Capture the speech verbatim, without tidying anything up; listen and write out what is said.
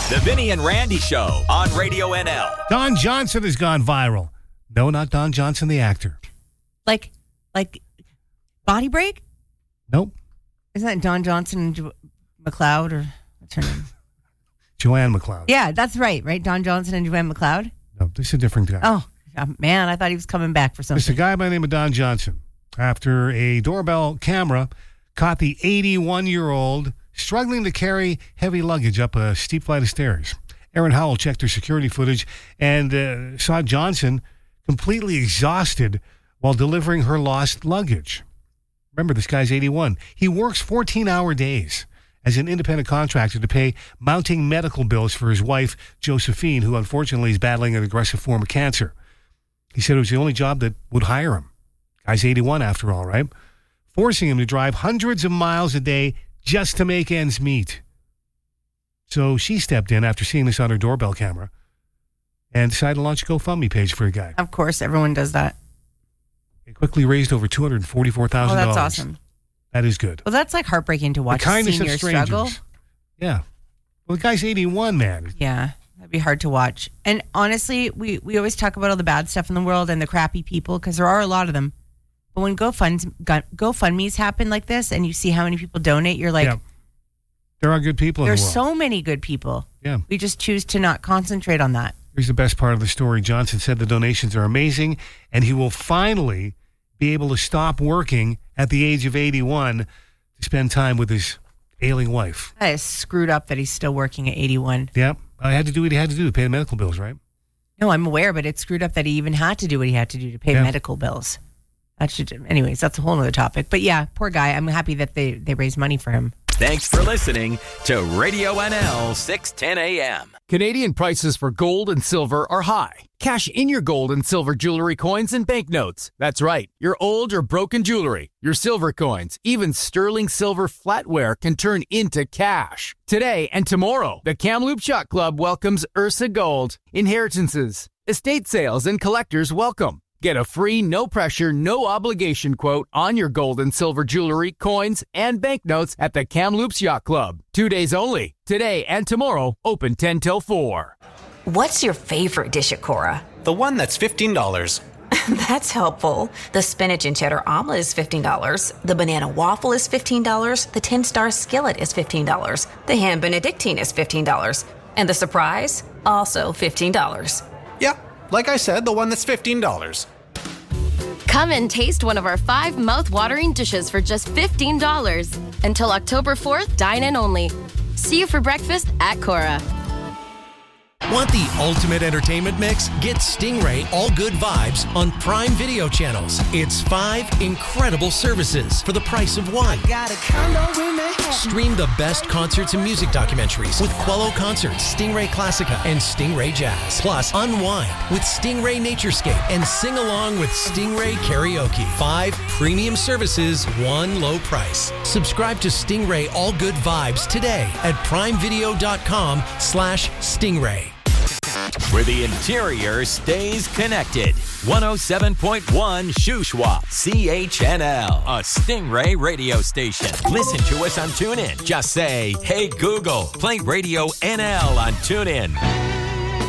The Vinny and Randy Show on Radio N L. Don Johnson has gone viral. No, not Don Johnson, the actor. Like, like Body Break? Nope. Isn't that Don Johnson and jo- McLeod, or what's her name? Joanne McLeod. Yeah, that's right, right? Don Johnson and Joanne McLeod? No, this is a different guy. Oh, man, I thought he was coming back for something. It's a guy by the name of Don Johnson. After a doorbell camera caught the eighty-one-year-old struggling to carry heavy luggage up a steep flight of stairs. Aaron Howell checked her security footage and uh, saw Johnson completely exhausted while delivering her lost luggage. Remember, this guy's eighty-one. He works fourteen-hour days as an independent contractor to pay mounting medical bills for his wife, Josephine, who unfortunately is battling an aggressive form of cancer. He said it was the only job that would hire him. Guy's eighty-one after all, right? Forcing him to drive hundreds of miles a day just to make ends meet. So she stepped in after seeing this on her doorbell camera and decided to launch a GoFundMe page for a guy. Of course, everyone does that. It quickly raised over two hundred forty-four thousand dollars. Oh, that's awesome. That is good. Well, that's like heartbreaking to watch The kindness a senior of strangers. struggle. Yeah. Well, the guy's eighty-one, man. Yeah, that'd be hard to watch. And honestly, we, we always talk about all the bad stuff in the world and the crappy people, because there are a lot of them. But when GoFund, GoFundMe's happen like this and you see how many people donate, you're like, yeah. There are good people in the world. There's so many good people. Yeah. We just choose to not concentrate on that. Here's the best part of the story. Johnson said the donations are amazing, and he will finally be able to stop working at the age of eighty-one to spend time with his ailing wife. That is screwed up that he's still working at eighty-one. Yeah. I had to do what he had to do to pay the medical bills, right? No, I'm aware, but it's screwed up that he even had to do what he had to do to pay Yeah. medical bills. That should, anyways, that's a whole other topic. But yeah, poor guy. I'm happy that they, they raised money for him. Thanks for listening to Radio N L six ten a.m. Canadian prices for gold and silver are high. Cash in your gold and silver jewelry coins and banknotes. That's right. Your old or broken jewelry, your silver coins, even sterling silver flatware can turn into cash. Today and tomorrow, the Kamloops Yacht Club welcomes Ursa Gold. Inheritances, estate sales, and collectors welcome. Get a free, no-pressure, no-obligation quote on your gold and silver jewelry, coins, and banknotes at the Kamloops Yacht Club. Two days only. Today and tomorrow, open ten till four. What's your favorite dish at Cora? The one that's fifteen dollars. That's helpful. The spinach and cheddar omelet is fifteen dollars. The banana waffle is fifteen dollars. The ten-star skillet is fifteen dollars. The ham benedictine is fifteen dollars. And the surprise? Also fifteen dollars. Yeah, like I said, the one that's fifteen dollars. Come and taste one of our five mouth-watering dishes for just fifteen dollars. Until October fourth, dine in only. See you for breakfast at Cora. Want the ultimate entertainment mix? Get Stingray All Good Vibes on Prime Video channels. It's five incredible services for the price of one. Stream the best concerts and music documentaries with Quello Concerts, Stingray Classica, and Stingray Jazz. Plus, unwind with Stingray Naturescape and sing along with Stingray Karaoke. Five premium services, one low price. Subscribe to Stingray All Good Vibes today at primevideo.com slash Stingray. Where the interior stays connected. one oh seven point one Shuswap, C H N L, a Stingray radio station. Listen to us on TuneIn. Just say, hey Google, play Radio N L on TuneIn.